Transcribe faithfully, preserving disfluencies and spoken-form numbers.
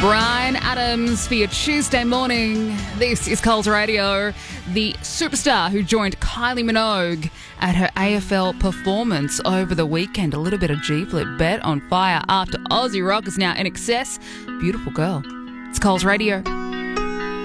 Bryan Adams for your Tuesday morning. This is Coles Radio. The superstar who joined Kylie Minogue at her A F L performance over the weekend. A little bit of G-Flip bet on fire after Aussie Rock is now in excess. Beautiful girl. It's Coles Radio.